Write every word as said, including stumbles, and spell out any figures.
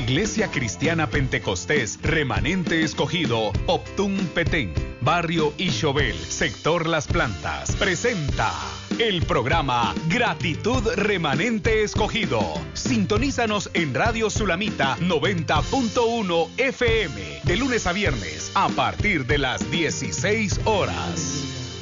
Iglesia Cristiana Pentecostés, Remanente Escogido, Optum Petén, Barrio Ixobel, Sector Las Plantas, presenta el programa Gratitud Remanente Escogido. Sintonízanos en Radio Sulamita noventa punto uno F M, de lunes a viernes, a partir de las dieciséis horas.